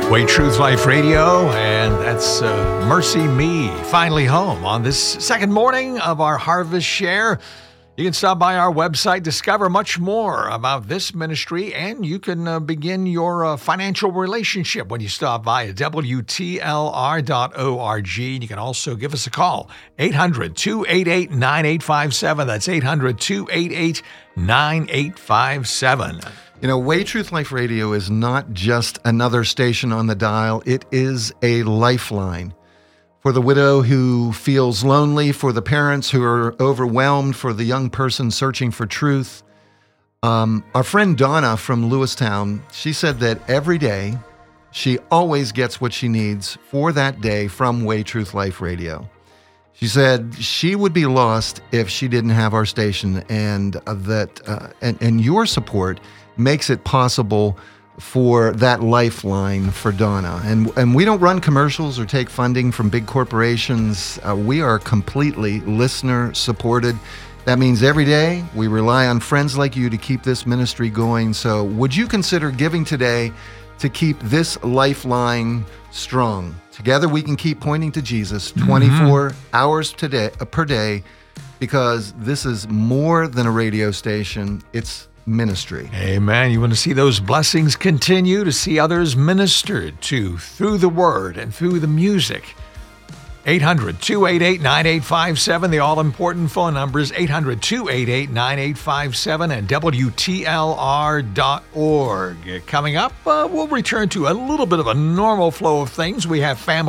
Way Truth Life Radio, and that's Mercy Me, finally home on this second morning of our Harvest Share. You can stop by our website, discover much more about this ministry, and you can begin your financial relationship when you stop by at WTLR.org. You can also give us a call, 800-288-9857. That's 800-288-9857. You know, Way Truth Life Radio is not just another station on the dial. It is a lifeline for the widow who feels lonely, for the parents who are overwhelmed, for the young person searching for truth. Our friend Donna from Lewistown, she said that every day she always gets what she needs for that day from Way Truth Life Radio. She said she would be lost if she didn't have our station, and and your support makes it possible for that lifeline for Donna. And we don't run commercials or take funding from big corporations. We are completely listener supported. That means every day we rely on friends like you to keep this ministry going. So would you consider giving today to keep this lifeline strong? Together we can keep pointing to Jesus 24 hours per day, because this is more than a radio station. It's ministry. Amen. You want to see those blessings continue, to see others ministered to through the word and through the music. 800-288-9857. The all-important phone number is 800-288-9857 and WTLR.org. Coming up, we'll return to a little bit of a normal flow of things. We have family